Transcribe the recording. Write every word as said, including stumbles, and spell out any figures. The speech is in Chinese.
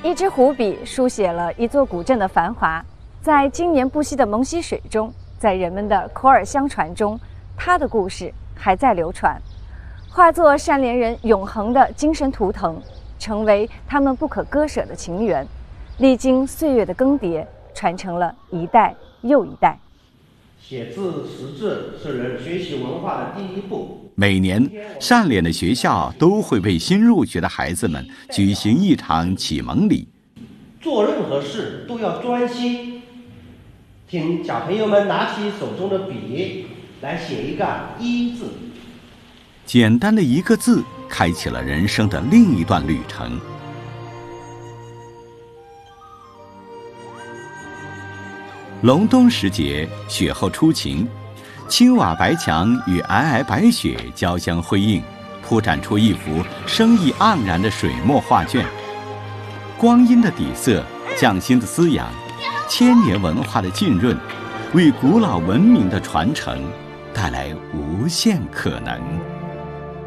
一支湖笔书写了一座古镇的繁华，在经年不息的蒙溪水中，在人们的口耳相传中，它的故事还在流传，化作善连人永恒的精神图腾，成为他们不可割舍的情缘，历经岁月的更迭，传承了一代又一代。 写字识字是人学习文化的第一步。 每年，善脸的学校都会为新入学的孩子们举行一场启蒙礼。 做任何事都要专心，请小朋友们拿起手中的笔来写一个“一”字。 简单的一个字，开启了人生的另一段旅程。隆冬时节，雪后初晴，青瓦白墙与皑皑白雪交相辉映，铺展出一幅生意盎然的水墨画卷。光阴的底色，匠心的滋养，千年文化的浸润，为古老文明的传承带来无限可能。